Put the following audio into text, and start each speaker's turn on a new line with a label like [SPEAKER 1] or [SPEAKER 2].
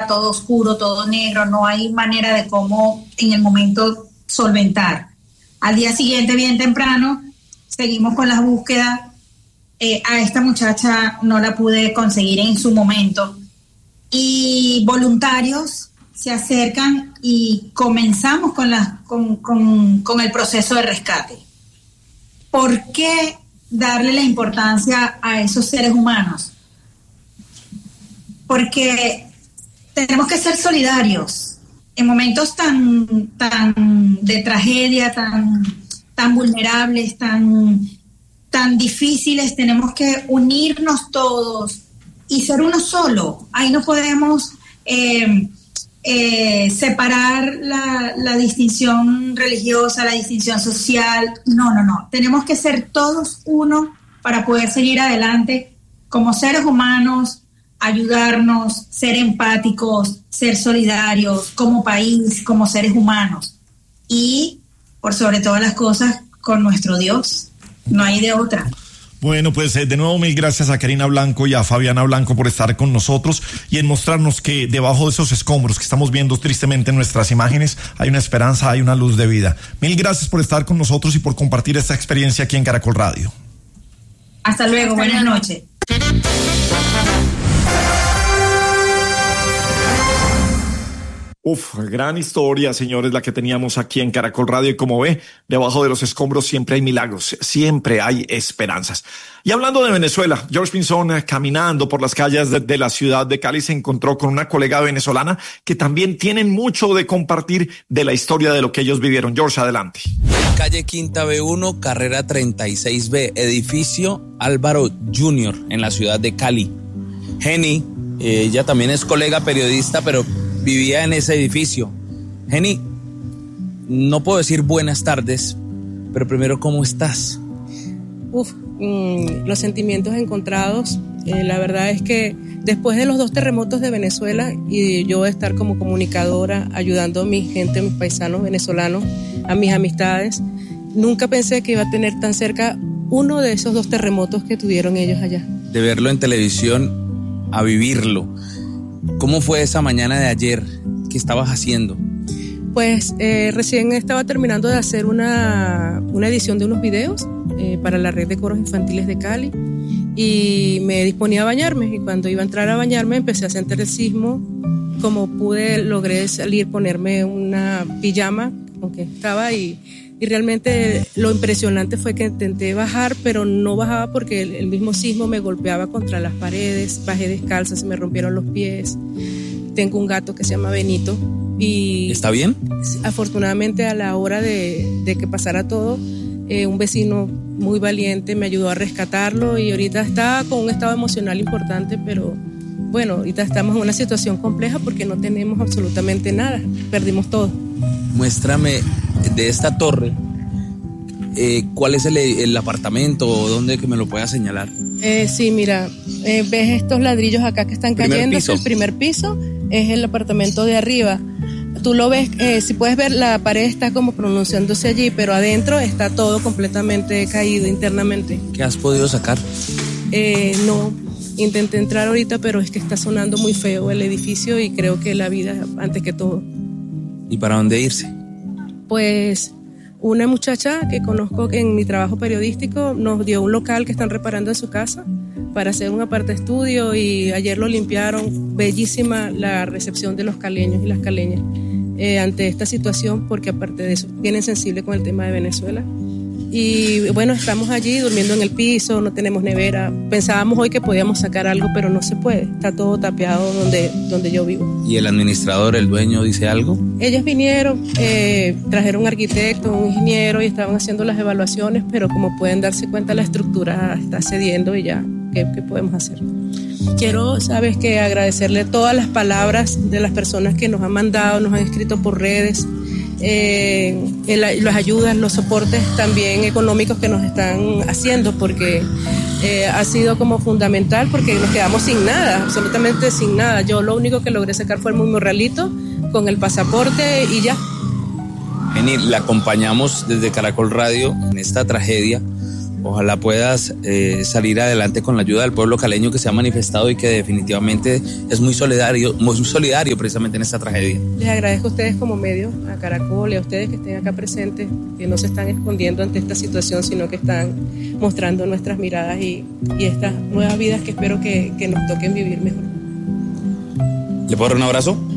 [SPEAKER 1] todo oscuro, todo negro, no hay manera de cómo en el momento solventar. Al día siguiente, bien temprano, seguimos con las búsquedas. A esta muchacha no la pude conseguir en su momento. Y voluntarios se acercan y comenzamos con el proceso de rescate. ¿Por qué darle la importancia a esos seres humanos? Porque tenemos que ser solidarios en momentos tan de tragedia, tan vulnerables, tan difíciles. Tenemos que unirnos todos y ser uno solo. Ahí no podemos separar la distinción religiosa, la distinción social. No. Tenemos que ser todos uno para poder seguir adelante como seres humanos, ayudarnos, ser empáticos, ser solidarios como país, como seres humanos. Y, por sobre todas las cosas, con nuestro Dios. No hay de otra.
[SPEAKER 2] Bueno, pues de nuevo mil gracias a Karina Blanco y a Fabiana Blanco por estar con nosotros y en mostrarnos que debajo de esos escombros que estamos viendo tristemente en nuestras imágenes hay una esperanza, hay una luz de vida. Mil gracias por estar con nosotros y por compartir esta experiencia aquí en Caracol Radio.
[SPEAKER 1] Hasta luego, buenas noches.
[SPEAKER 2] Gran historia, señores, la que teníamos aquí en Caracol Radio. Y como ve, debajo de los escombros siempre hay milagros, siempre hay esperanzas. Y hablando de Venezuela, George Pinzón, caminando por las calles de la ciudad de Cali, se encontró con una colega venezolana que también tienen mucho de compartir de la historia de lo que ellos vivieron. George, adelante.
[SPEAKER 3] Calle Quinta B1, carrera 36B, edificio Álvaro Jr. en la ciudad de Cali. Jenny, ella también es colega periodista, pero vivía en ese edificio. Jenny, no puedo decir buenas tardes, pero primero, ¿cómo estás?
[SPEAKER 4] Los sentimientos encontrados. La verdad es que después de los 2 terremotos de Venezuela y yo estar como comunicadora ayudando a mi gente, mis paisanos venezolanos, a mis amistades, nunca pensé que iba a tener tan cerca uno de esos 2 terremotos que tuvieron ellos allá.
[SPEAKER 3] De verlo en televisión a vivirlo. ¿Cómo fue esa mañana de ayer? ¿Qué estabas haciendo?
[SPEAKER 4] Pues recién estaba terminando de hacer una edición de unos videos para la red de coros infantiles de Cali y me disponía a bañarme, y cuando iba a entrar a bañarme empecé a sentir el sismo. Como pude, logré salir, ponerme una pijama con que estaba y realmente lo impresionante fue que intenté bajar, pero no bajaba porque el mismo sismo me golpeaba contra las paredes. Bajé descalza, se me rompieron los pies. Tengo un gato que se llama Benito. Y
[SPEAKER 3] ¿está bien?
[SPEAKER 4] Afortunadamente, a la hora de que pasara todo, un vecino muy valiente me ayudó a rescatarlo y ahorita está con un estado emocional importante, pero bueno, ahorita estamos en una situación compleja porque no tenemos absolutamente nada, perdimos todo.
[SPEAKER 3] Muéstrame de esta torre, ¿cuál es el apartamento o dónde que me lo pueda señalar?
[SPEAKER 4] Sí, mira, ves estos ladrillos acá que están cayendo, es el primer piso, es el apartamento de arriba. Tú lo ves, si puedes ver, la pared está como pronunciándose allí, pero adentro está todo completamente caído internamente.
[SPEAKER 3] ¿Qué has podido sacar?
[SPEAKER 4] No, intenté entrar ahorita, pero es que está sonando muy feo el edificio y creo que la vida antes que todo.
[SPEAKER 3] ¿Y para dónde irse?
[SPEAKER 4] Pues una muchacha que conozco en mi trabajo periodístico nos dio un local que están reparando en su casa para hacer un aparte estudio y ayer lo limpiaron. Bellísima la recepción de los caleños y las caleñas ante esta situación, porque aparte de eso vienen sensibles con el tema de Venezuela. Y bueno, estamos allí durmiendo en el piso, no tenemos nevera. Pensábamos hoy que podíamos sacar algo, pero no se puede. Está todo tapiado donde yo vivo.
[SPEAKER 3] ¿Y el administrador, el dueño, dice algo?
[SPEAKER 4] Ellos vinieron, trajeron un arquitecto, un ingeniero y estaban haciendo las evaluaciones, pero como pueden darse cuenta, la estructura está cediendo y ya, ¿qué podemos hacer? Quiero, sabes, que agradecerle todas las palabras de las personas que nos han mandado, nos han escrito por redes, las ayudas, los soportes también económicos que nos están haciendo, porque ha sido como fundamental, porque nos quedamos sin nada, absolutamente sin nada. Yo lo único que logré sacar fue el morralito con el pasaporte y ya.
[SPEAKER 3] Jenny, la acompañamos desde Caracol Radio en esta tragedia. Ojalá puedas salir adelante con la ayuda del pueblo caleño que se ha manifestado y que definitivamente es muy solidario precisamente en esta tragedia.
[SPEAKER 4] Les agradezco a ustedes como medio, a Caracol y a ustedes que estén acá presentes, que no se están escondiendo ante esta situación, sino que están mostrando nuestras miradas y estas nuevas vidas que espero que nos toquen vivir mejor.
[SPEAKER 3] ¿Le puedo dar un abrazo?